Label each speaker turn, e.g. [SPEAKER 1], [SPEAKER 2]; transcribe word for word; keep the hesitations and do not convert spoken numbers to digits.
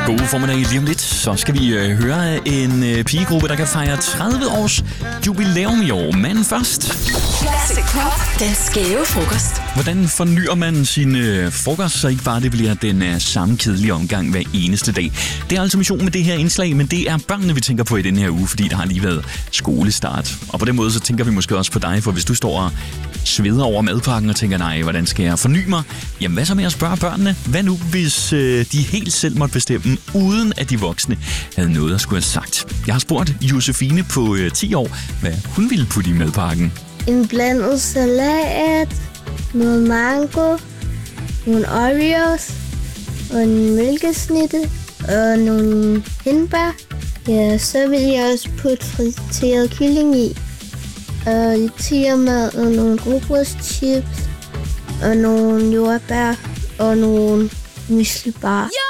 [SPEAKER 1] God formiddag. Lige om lidt, så skal vi øh, høre en øh, pigegruppe, der kan fejre tredive års jubilæum i år. Men først...
[SPEAKER 2] Classic Pop. Den skæve frokost.
[SPEAKER 1] Hvordan fornyer man sin øh, frokost, så ikke bare det bliver den øh, samme kedelige omgang hver eneste dag? Det er altså mission med det her indslag, men det er børnene, vi tænker på i den her uge, fordi der har lige været skolestart. Og på den måde, så tænker vi måske også på dig, for hvis du står og sveder over madpakken og tænker, nej, hvordan skal jeg forny mig? Jamen, hvad så med at spørge børnene? Hvad nu, hvis øh, de helt selv måtte bestemme, uden at de voksne havde noget at skulle have sagt? Jeg har spurgt Josefine på øh, ti år, hvad hun ville putte i madpakken.
[SPEAKER 3] En blandet salat, noget mango, nogle Oreos, og en mælkesnitte, og nogle hindbær. Ja, så vil jeg også putte friteret kylling i, og lidt tigermad, og nogle rugbrødschips, og nogle jordbær, og nogle muslibar.